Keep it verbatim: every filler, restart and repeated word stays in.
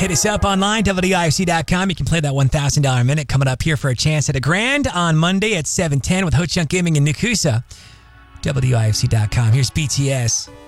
Hit us up online, W I F C dot com. You can play that one thousand dollars minute coming up here for a chance at a grand on Monday at seven ten with Ho Chunk Gaming and Nakusa. W I F C dot com. Here's B T S.